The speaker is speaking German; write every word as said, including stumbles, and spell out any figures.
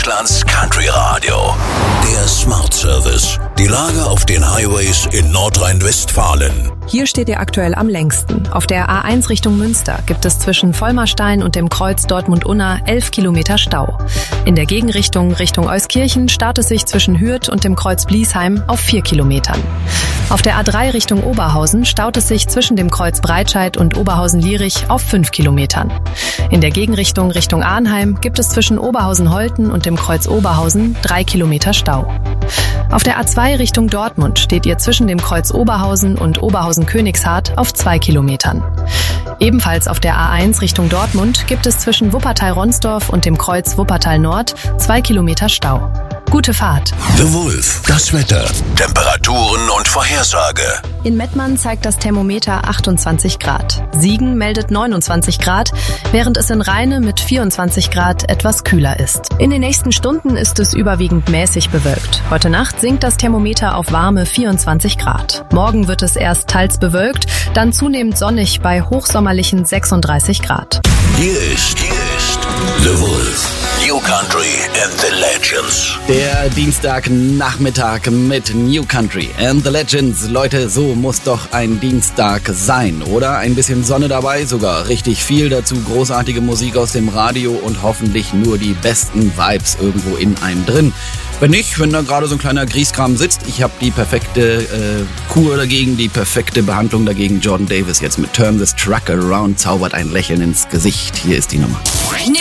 Deutschlands Country Radio. Der Smart Service. Die Lage auf den Highways in Nordrhein-Westfalen. Hier steht ihr aktuell am längsten. Auf der A eins Richtung Münster gibt es zwischen Vollmerstein und dem Kreuz Dortmund-Unna elf Kilometer Stau. In der Gegenrichtung Richtung Euskirchen staut es sich zwischen Hürth und dem Kreuz Bliesheim auf vier Kilometern. Auf der A drei Richtung Oberhausen staut es sich zwischen dem Kreuz Breitscheid und Oberhausen-Lierich auf fünf Kilometern. In der Gegenrichtung Richtung Arnheim gibt es zwischen Oberhausen-Holten und dem Kreuz Oberhausen drei Kilometer Stau. Auf der A zwei Richtung Dortmund steht ihr zwischen dem Kreuz Oberhausen und Oberhausen-Königshardt auf zwei Kilometern. Ebenfalls auf der A eins Richtung Dortmund gibt es zwischen Wuppertal-Ronsdorf und dem Kreuz Wuppertal-Nord zwei Kilometer Stau. Gute Fahrt. The Wolf. Das Wetter. Temperaturen und Vorhersage. In Mettmann zeigt das Thermometer achtundzwanzig Grad. Siegen meldet neunundzwanzig Grad, während es in Rheine mit vierundzwanzig Grad etwas kühler ist. In den nächsten Stunden ist es überwiegend mäßig bewölkt. Heute Nacht sinkt das Thermometer auf warme vierundzwanzig Grad. Morgen wird es erst teils bewölkt, dann zunehmend sonnig bei hochsommerlichen sechsunddreißig Grad. Hier ist, hier ist The Wolf. New Country and the Legends. Der Dienstagnachmittag mit New Country and the Legends. Leute, so muss doch ein Dienstag sein, oder? Ein bisschen Sonne dabei, sogar richtig viel dazu, großartige Musik aus dem Radio und hoffentlich nur die besten Vibes irgendwo in einem drin. Wenn nicht, wenn da gerade so ein kleiner Grieskram sitzt, ich habe die perfekte äh, Kur dagegen, die perfekte Behandlung dagegen. Jordan Davis jetzt mit Turn This Truck Around zaubert ein Lächeln ins Gesicht. Hier ist die Nummer. New